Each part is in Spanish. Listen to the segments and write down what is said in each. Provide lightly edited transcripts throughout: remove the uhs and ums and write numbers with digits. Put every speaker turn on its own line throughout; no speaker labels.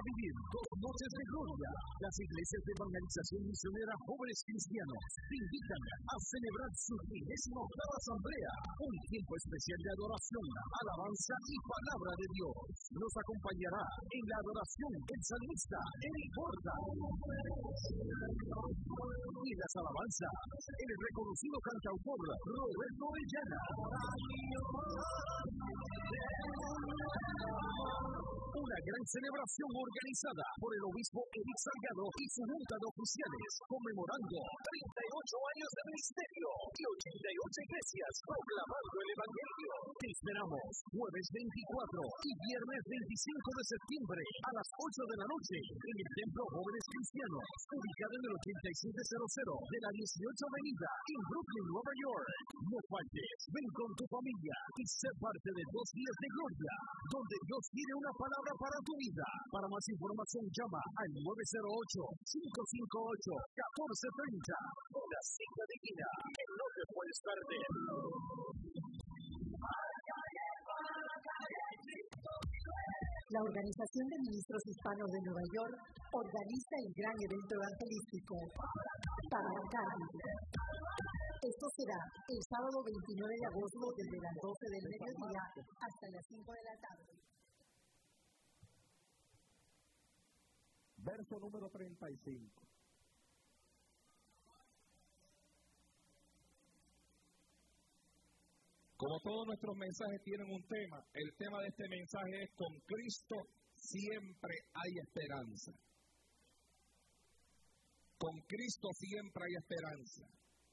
vivir 2 noches de gloria. Las iglesias de evangelización misionera Jóvenes Cristianos te invitan a celebrar su 38ª asamblea, un tiempo especial de adoración, alabanza y palabra de Dios. Nos acompañará en la adoración el salmista Eric Borda y las alabanzas el reconocido cantautor Roberto Orellana. Una gran celebración organizada por el obispo Eric Salgado y su junta de oficiales, conmemorando 38 años de ministerio y 88 iglesias proclamando el evangelio. Te esperamos jueves 24 y viernes 25 de septiembre a las 8 de la noche en el Templo Jóvenes Cristianos, ubicado en el 8700 de la 18 Avenida en Brooklyn, Nueva York. No faltes, ven con tu familia y sé parte de 2 días de gloria, donde Dios tiene una palabra para tu vida. Para más información llama al 908-558-1430. Una cita divina que no te puedes perder.
La Organización de Ministros Hispanos de Nueva York organiza el gran evento evangelístico Tabernáculo. Esto será el sábado 29 de agosto desde las 12 del mediodía hasta las 5 de la tarde.
Verso número 35. Como todos nuestros mensajes tienen un tema, el tema de este mensaje es: con Cristo siempre hay esperanza. Con Cristo siempre hay esperanza.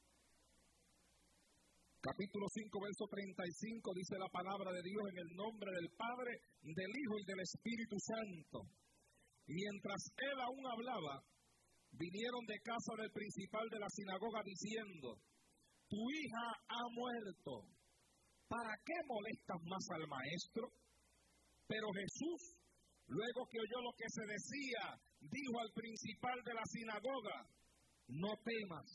Capítulo 5, verso 35, dice la palabra de Dios: en el nombre del Padre, del Hijo y del Espíritu Santo. Mientras él aún hablaba, vinieron de casa del principal de la sinagoga diciendo: tu hija ha muerto, ¿para qué molestas más al maestro? Pero Jesús, luego que oyó lo que se decía, dijo al principal de la sinagoga: no temas,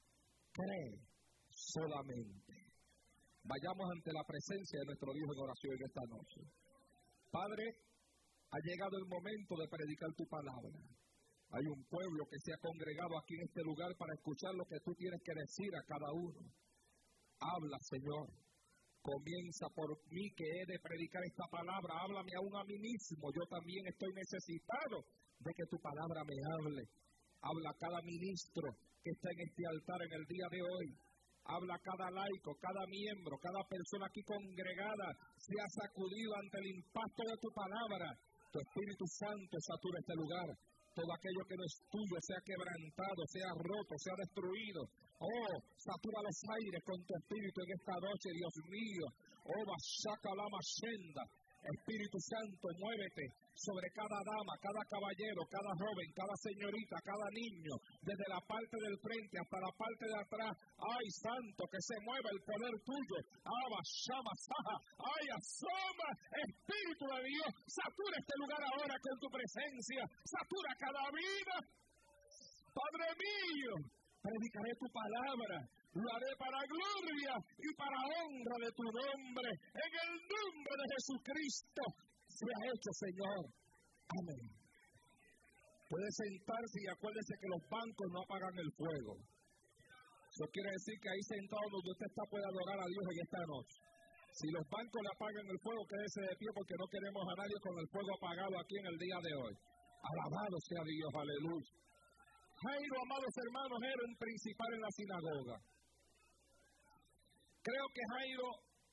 cree solamente. Vayamos ante la presencia de nuestro Dios en oración en esta noche. Padre, ha llegado el momento de predicar tu palabra. Hay un pueblo que se ha congregado aquí en este lugar para escuchar lo que tú tienes que decir a cada uno. Habla, Señor. Comienza por mí que he de predicar esta palabra. Háblame aún a mí mismo. Yo también estoy necesitado de que tu palabra me hable. Habla a cada ministro que está en este altar en el día de hoy. Habla a cada laico, cada miembro, cada persona aquí congregada. Se ha sacudido ante el impacto de tu palabra. Tu Espíritu Santo satura este lugar. Todo aquello que no es tuyo sea quebrantado, sea roto, sea destruido. Oh, satura los aires con tu Espíritu en esta noche, Dios mío. Oh, Bashaka Lama Shenda. Espíritu Santo, muévete sobre cada dama, cada caballero, cada joven, cada señorita, cada niño, desde la parte del frente hasta la parte de atrás. ¡Ay, santo, que se mueva el poder tuyo! ¡Aba, llama, saja! ¡Ay, asoma! Espíritu de Dios, satura este lugar ahora con tu presencia. ¡Satura cada vida! Padre mío, predicaré tu palabra. Lo haré para gloria y para honra de tu nombre. En el nombre de Jesucristo sea hecho, Señor. Amén. Puede sentarse y acuérdese que los bancos no apagan el fuego. Eso quiere decir que ahí sentado donde usted está puede adorar a Dios en esta noche. Si los bancos le apagan el fuego, quédese de pie porque no queremos a nadie con el fuego apagado aquí en el día de hoy. Alabado sea Dios, aleluya. Jairo, amados hermanos, era un principal en la sinagoga. Creo que Jairo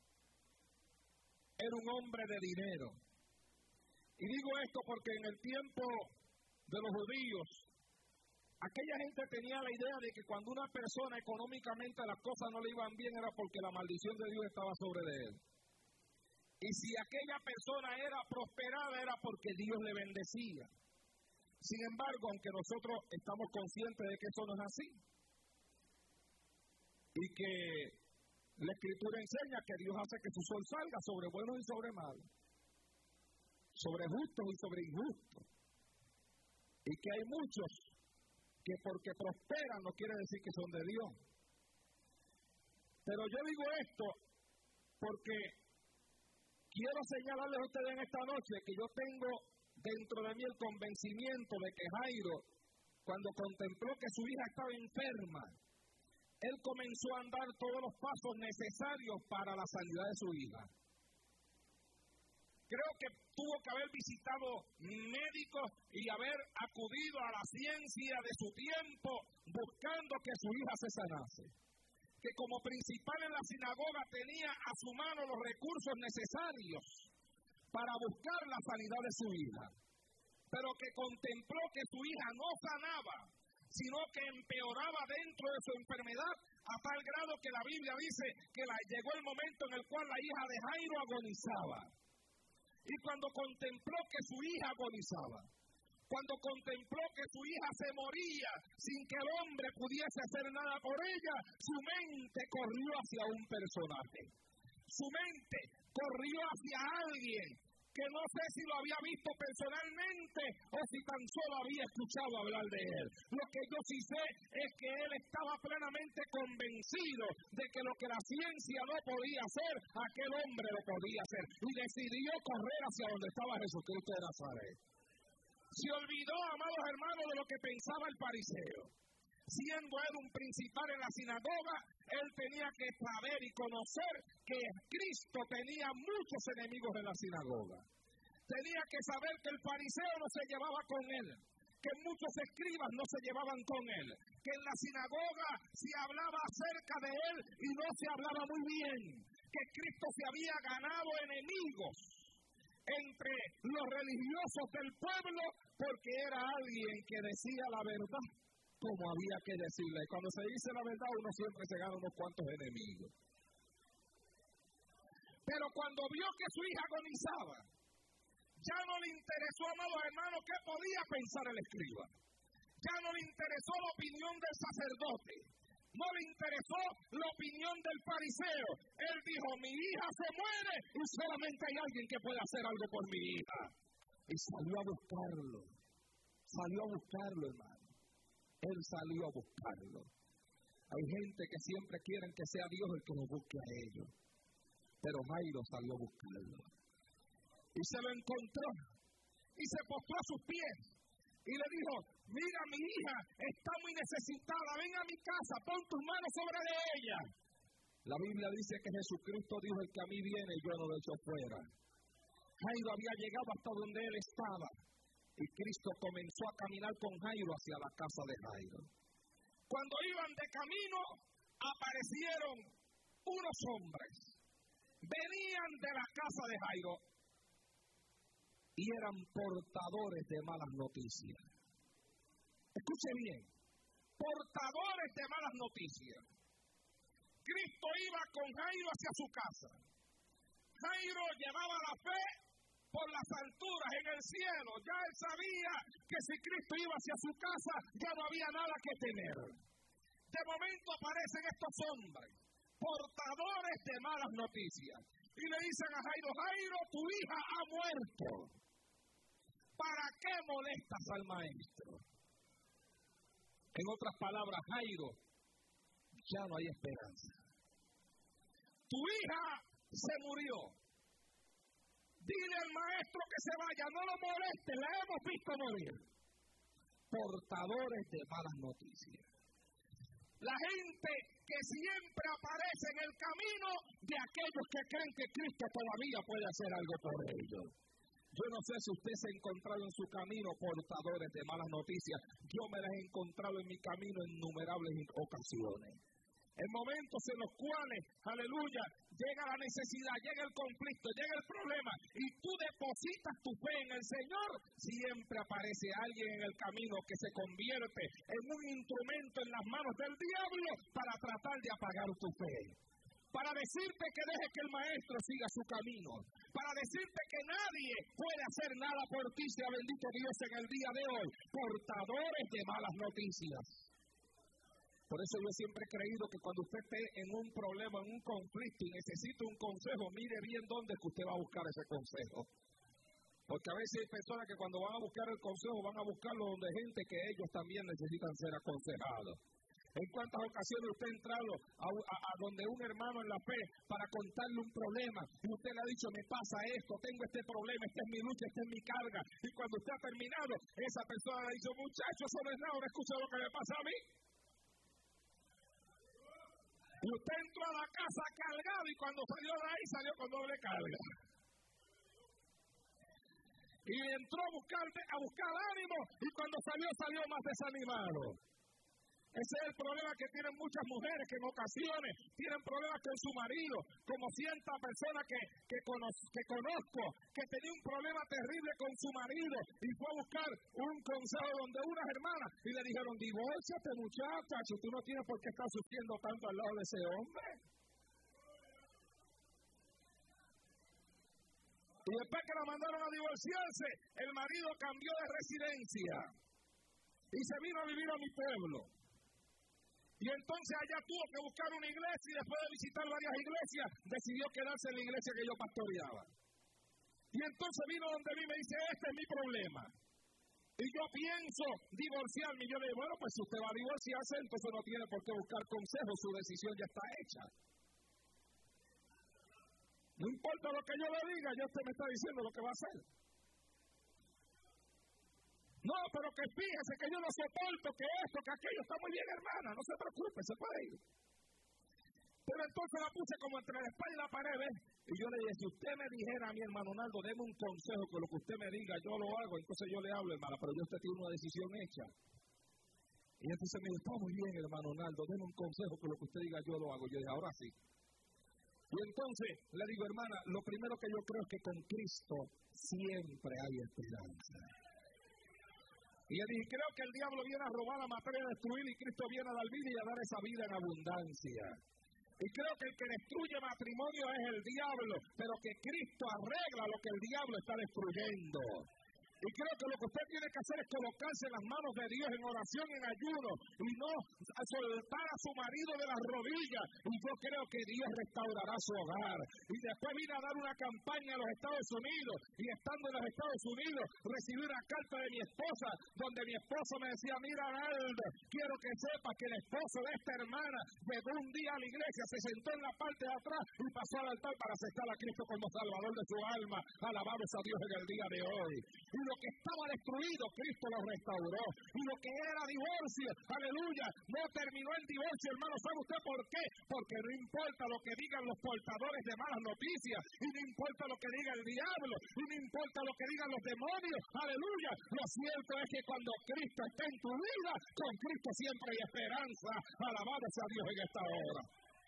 era un hombre de dinero. Y digo esto porque en el tiempo de los judíos, aquella gente tenía la idea de que cuando una persona económicamente las cosas no le iban bien era porque la maldición de Dios estaba sobre de él. Y si aquella persona era prosperada era porque Dios le bendecía. Sin embargo, aunque nosotros estamos conscientes de que eso no es así, y que la Escritura enseña que Dios hace que su sol salga sobre buenos y sobre malos, sobre justos y sobre injustos, y que hay muchos que porque prosperan no quiere decir que son de Dios. Pero yo digo esto porque quiero señalarles a ustedes en esta noche que yo tengo dentro de mí el convencimiento de que Jairo, cuando contempló que su hija estaba enferma, él comenzó a andar todos los pasos necesarios para la sanidad de su hija. Creo que tuvo que haber visitado médicos y haber acudido a la ciencia de su tiempo buscando que su hija se sanase. Que como principal en la sinagoga tenía a su mano los recursos necesarios para buscar la sanidad de su hija. Pero que contempló que su hija no sanaba, sino que empeoraba dentro de su enfermedad a tal grado que la Biblia dice que llegó el momento en el cual la hija de Jairo agonizaba. Y cuando contempló que su hija agonizaba, cuando contempló que su hija se moría sin que el hombre pudiese hacer nada por ella, su mente corrió hacia un personaje. Su mente corrió hacia alguien que no sé si lo había visto personalmente o si tan solo había escuchado hablar de él. Lo que yo sí sé es que él estaba plenamente convencido de que lo que la ciencia no podía hacer, aquel hombre lo podía hacer. Y decidió correr hacia donde estaba Jesucristo de Nazaret. Se olvidó, amados hermanos, de lo que pensaba el fariseo. Siendo él un principal en la sinagoga, él tenía que saber y conocer que Cristo tenía muchos enemigos en la sinagoga. Tenía que saber que el fariseo no se llevaba con él, que muchos escribas no se llevaban con él, que en la sinagoga se hablaba acerca de él y no se hablaba muy bien, que Cristo se había ganado enemigos entre los religiosos del pueblo porque era alguien que decía la verdad como había que decirla. Y cuando se dice la verdad, uno siempre se gana unos cuantos enemigos. Pero cuando vio que su hija agonizaba, ya no le interesó, amados hermanos, qué podía pensar el escriba. Ya no le interesó la opinión del sacerdote. No le interesó la opinión del fariseo. Él dijo, mi hija se muere y solamente hay alguien que puede hacer algo por mi hija. Y salió a buscarlo. Salió a buscarlo, hermano. Él salió a buscarlo. Hay gente que siempre quieren que sea Dios el que los busque a ellos. Pero Jairo salió a buscarlo. Y se lo encontró. Y se postró a sus pies. Y le dijo, mira, mi hija está muy necesitada. Ven a mi casa, pon tus manos sobre de ella. La Biblia dice que Jesucristo dijo, el que a mí viene, yo no lo echo fuera. Jairo había llegado hasta donde él estaba. Y Cristo comenzó a caminar con Jairo hacia la casa de Jairo. Cuando iban de camino, aparecieron unos hombres. Venían de la casa de Jairo y eran portadores de malas noticias. Escuche bien, portadores de malas noticias. Cristo iba con Jairo hacia su casa. Jairo llevaba la fe por las alturas en el cielo. Ya él sabía que si Cristo iba hacia su casa, ya no había nada que temer. De momento aparecen estos hombres, portadores de malas noticias, y le dicen a Jairo, Jairo, tu hija ha muerto. ¿Para qué molestas al maestro? En otras palabras, Jairo, ya no hay esperanza. Tu hija se murió. Dile al maestro que se vaya, no lo moleste, la hemos visto morir. Portadores de malas noticias. La gente que siempre aparece en el camino de aquellos que creen que Cristo todavía puede hacer algo por ellos. Yo no sé si usted se ha encontrado en su camino portadores de malas noticias. Yo me las he encontrado en mi camino en innumerables ocasiones. En momentos en los cuales, aleluya, llega la necesidad, llega el conflicto, llega el problema, y tú depositas tu fe en el Señor, siempre aparece alguien en el camino que se convierte en un instrumento en las manos del diablo para tratar de apagar tu fe. Para decirte que dejes que el maestro siga su camino. Para decirte que nadie puede hacer nada por ti, sea bendito Dios en el día de hoy. Portadores de malas noticias. Por eso yo siempre he creído que cuando usted esté en un problema, en un conflicto y necesita un consejo, mire bien dónde es que usted va a buscar ese consejo. Porque a veces hay personas que cuando van a buscar el consejo, van a buscarlo donde hay gente que ellos también necesitan ser aconsejados. ¿En cuántas ocasiones usted ha entrado a donde un hermano en la fe para contarle un problema? Y usted le ha dicho, me pasa esto, tengo este problema, esta es mi lucha, esta es mi carga. Y cuando usted ha terminado, esa persona le ha dicho, muchacho, eso no es nada, ahora escucha lo que me pasa a mí. Y usted entró a la casa cargado y cuando salió de ahí, salió con doble carga. Y entró a buscar ánimo y cuando salió más desanimado. Ese es el problema que tienen muchas mujeres que en ocasiones tienen problemas con su marido, como cierta persona que conozco, que tenía un problema terrible con su marido y fue a buscar un consejo donde unas hermanas y le dijeron, divórciate muchacha, si tú no tienes por qué estar sufriendo tanto al lado de ese hombre. Y después que la mandaron a divorciarse, el marido cambió de residencia y se vino a vivir a mi pueblo. Y entonces allá tuvo que buscar una iglesia y después de visitar varias iglesias, decidió quedarse en la iglesia que yo pastoreaba. Y entonces vino donde mí y me dice, este es mi problema. Y yo pienso divorciarme. Y yo le digo, bueno, pues si usted va a divorciarse, entonces no tiene por qué buscar consejo, su decisión ya está hecha. No importa lo que yo le diga, ya usted me está diciendo lo que va a hacer. No, pero que fíjese que yo no soporto que esto, que aquello. Está muy bien, hermana, no se preocupe, se puede ir. Pero entonces la puse como entre la espalda y la pared, ¿ves? Y yo le dije, si usted me dijera a mi hermano Naldo, deme un consejo, que lo que usted me diga, yo lo hago, entonces yo le hablo, hermana, pero yo usted tiene una decisión hecha. Y entonces me dijo, está muy bien, hermano Naldo, deme un consejo, que lo que usted diga, yo lo hago. Yo dije, ahora sí. Y entonces le digo, hermana, lo primero que yo creo es que con Cristo siempre hay esperanza. Y le dije, creo que el diablo viene a robar, a matar y a destruir, y Cristo viene a dar vida y a dar esa vida en abundancia. Y creo que el que destruye matrimonio es el diablo, pero que Cristo arregla lo que el diablo está destruyendo. Y creo que lo que usted tiene que hacer es colocarse en las manos de Dios en oración, en ayuno, y no soltar a su marido de las rodillas. Y yo creo que Dios restaurará su hogar. Y después vine a dar una campaña a los Estados Unidos, y estando en los Estados Unidos, recibí una carta de mi esposa, donde mi esposo me decía, mira, Naldo, quiero que sepas que el esposo de esta hermana llegó un día a la iglesia, se sentó en la parte de atrás y pasó al altar para aceptar a Cristo como Salvador de su alma. Alabado sea Dios en el día de hoy. Y lo que estaba destruido, Cristo lo restauró. Y lo que era divorcio, aleluya, no terminó el divorcio, hermano. ¿Sabe usted por qué? Porque no importa lo que digan los portadores de malas noticias, y no importa lo que diga el diablo, y no importa lo que digan los demonios, aleluya. Lo cierto es que cuando Cristo está en tu vida, con Cristo siempre hay esperanza. Alabado sea Dios en esta hora.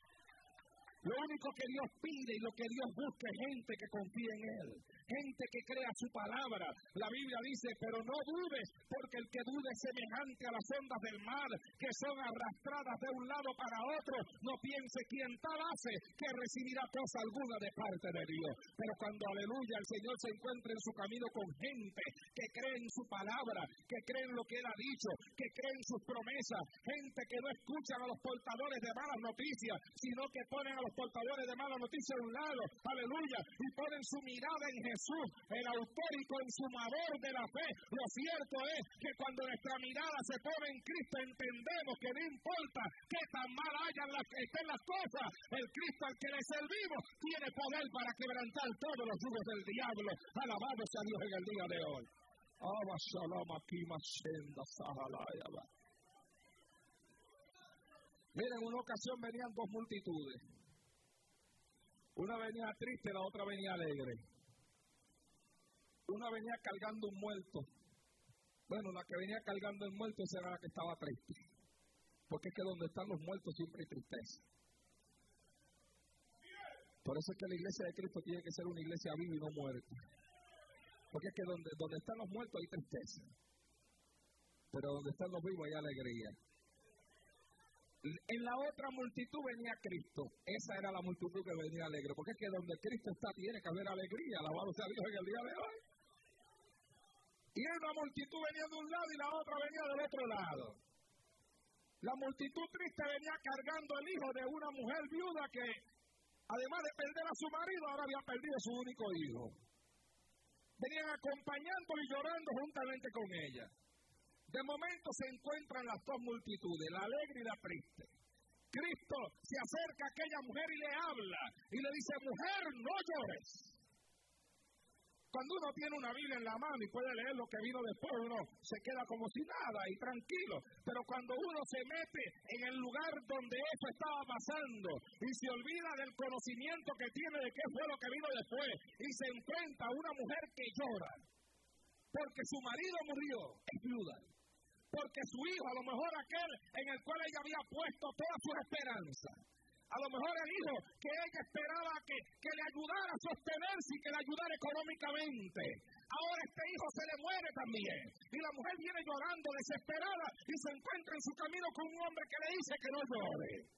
Lo único que Dios pide y lo que Dios busca es gente que confíe en Él, gente que crea su palabra. La Biblia dice, pero no dudes, porque el que dude es semejante a las ondas del mar, que son arrastradas de un lado para otro. No piense quien tal hace, que recibirá cosa alguna de parte de Dios. Pero cuando, aleluya, el Señor se encuentra en su camino con gente que cree en su palabra, que cree en lo que Él ha dicho, que cree en sus promesas, gente que no escuchan a los portadores de malas noticias, sino que ponen a los portadores de malas noticias a un lado, aleluya, y ponen su mirada en Jesús, el autor y consumador de la fe. Lo cierto es que cuando nuestra mirada se pone en Cristo, entendemos que no importa qué tan mal estén las cosas, el Cristo al que le servimos tiene poder para quebrantar todos los yugos del diablo. Alabado sea Dios en el día de hoy. Miren, en una ocasión venían dos multitudes. Una venía triste, la otra venía alegre. Una venía cargando un muerto. Bueno, la que venía cargando el muerto, esa era la que estaba triste. Porque es que donde están los muertos siempre hay tristeza. Por eso es que la iglesia de Cristo tiene que ser una iglesia viva y no muerta. Porque es que donde están los muertos hay tristeza. Pero donde están los vivos hay alegría. En la otra multitud venía Cristo. Esa era la multitud que venía alegre. Porque es que donde Cristo está tiene que haber alegría. Alabado sea Dios en el día de hoy. Y una multitud venía de un lado y la otra venía del otro lado. La multitud triste venía cargando el hijo de una mujer viuda que, además de perder a su marido, ahora había perdido a su único hijo. Venían acompañándolo y llorando juntamente con ella. De momento se encuentran las dos multitudes, la alegre y la triste. Cristo se acerca a aquella mujer y le habla y le dice, mujer, no llores. Cuando uno tiene una Biblia en la mano y puede leer lo que vino después, uno se queda como si nada y tranquilo. Pero cuando uno se mete en el lugar donde eso estaba pasando y se olvida del conocimiento que tiene de qué fue lo que vino después y se enfrenta a una mujer que llora porque su marido murió, es viuda. Porque su hijo, a lo mejor aquel en el cual ella había puesto toda su esperanza, a lo mejor el hijo que ella esperaba que le ayudara a sostenerse y que le ayudara económicamente, ahora este hijo se le muere también. Y la mujer viene llorando, desesperada, y se encuentra en su camino con un hombre que le dice que no llore.